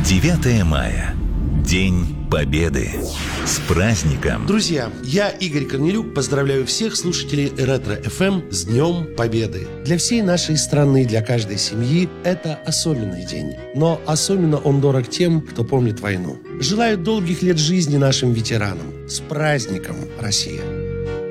9 мая. День Победы. С праздником! Друзья, я, Игорь Корнелюк, поздравляю всех слушателей Ретро-ФМ с Днем Победы. Для всей нашей страны, для каждой семьи это особенный день. Но особенно он дорог тем, кто помнит войну. Желаю долгих лет жизни нашим ветеранам. С праздником, Россия!